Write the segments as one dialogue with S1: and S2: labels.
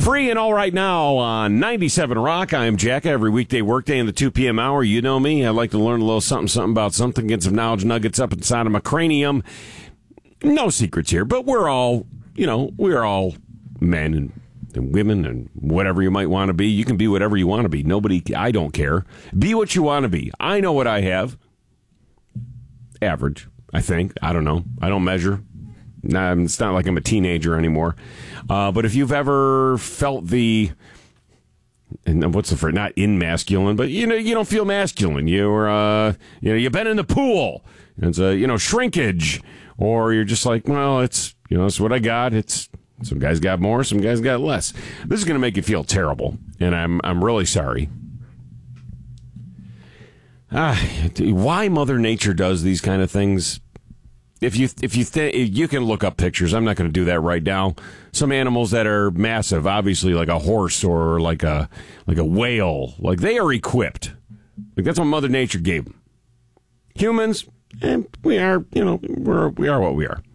S1: Free and all right now on 97 Rock. I am Jack. Every weekday workday in the 2 p.m. hour. You know me. I like to learn a little something about something, get some knowledge nuggets up inside of my cranium. No secrets here, but we're all men and women and whatever you might want to be. You can be whatever you want to be. I don't care. Be what you want to be. I know what I have. Average, I think. I don't know. I don't measure. It's not like I'm a teenager anymore. But if you've ever felt what's the phrase? Not inmasculine, but you don't feel masculine. You've been in the pool. It's shrinkage, or you're just like, well, it's what I got. It's some guys got more, some guys got less. This is going to make you feel terrible, and I'm really sorry. Why Mother Nature does these kind of things? If you can look up pictures, I'm not going to do that right now. Some animals that are massive, obviously like a horse or like a whale, like they are equipped. Like that's what Mother Nature gave them. Humans, we are what we are.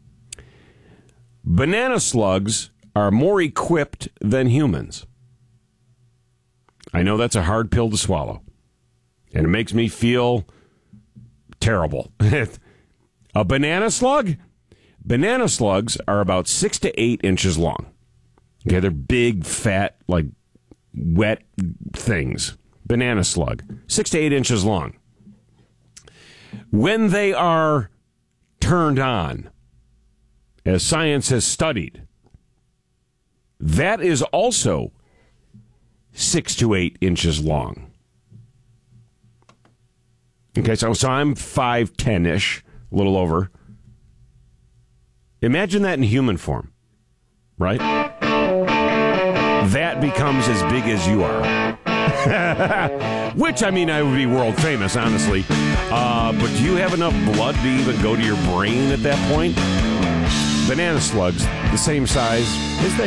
S1: Banana slugs are more equipped than humans. I know that's a hard pill to swallow, and it makes me feel terrible. A banana slug? Banana slugs are about 6 to 8 inches long. Okay, they're big, fat, like wet things. Banana slug. 6 to 8 inches long. When they are turned on, as science has studied, that is also 6 to 8 inches long. Okay, so I'm 5'10"-ish. A little over. Imagine that in human form, right? That becomes as big as you are. Which, I would be world famous, honestly. But do you have enough blood to even go to your brain at that point? Banana slugs, the same size as they